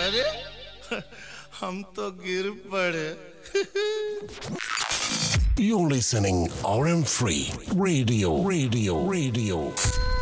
अरे हम तो गिर पड़े. You're listening RM3 Radio.